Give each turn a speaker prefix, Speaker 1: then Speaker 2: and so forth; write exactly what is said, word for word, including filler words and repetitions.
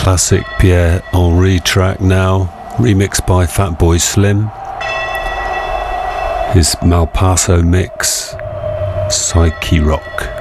Speaker 1: classic Pierre Henry track now, remixed by Fatboy Slim. His Malpaso mix, Psyche Rock.